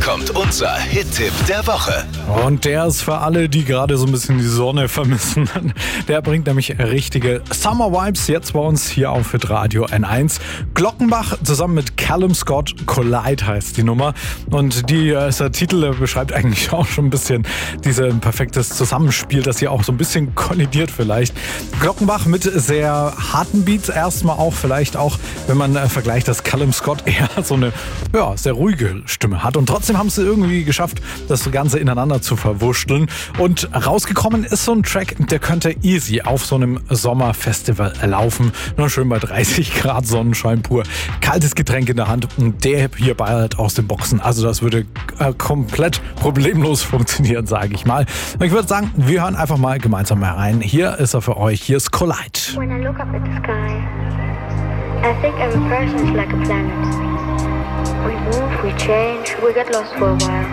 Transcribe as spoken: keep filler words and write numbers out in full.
kommt unser Hit-Tipp der Woche. Und der ist für alle, die gerade so ein bisschen die Sonne vermissen. Der bringt nämlich richtige Summer-Vibes jetzt bei uns hier auf Hitradio N eins. Glockenbach zusammen mit Callum Scott, Collide heißt die Nummer. Und die, äh, der Titel beschreibt eigentlich auch schon ein bisschen dieses perfektes Zusammenspiel, das hier auch so ein bisschen kollidiert vielleicht. Glockenbach mit sehr harten Beats erstmal auch, vielleicht auch, wenn man äh, vergleicht, dass Callum Scott eher so eine ja, sehr ruhige Stimme hat. Und trotzdem haben sie irgendwie geschafft, das Ganze ineinander zu verwurschteln. Und rausgekommen ist so ein Track, der könnte easy auf so einem Sommerfestival laufen. Nur schön bei dreißig Grad Sonnenschein pur. Kaltes Getränk in der Hand und der hier ballert aus den Boxen. Also das würde äh, komplett problemlos funktionieren, sage ich mal. Und ich würde sagen, wir hören einfach mal gemeinsam mal rein. Hier ist er für euch. Hier ist Collide. When I look up at the sky, I think every person's like a planet. We move, we change, we get lost for a while.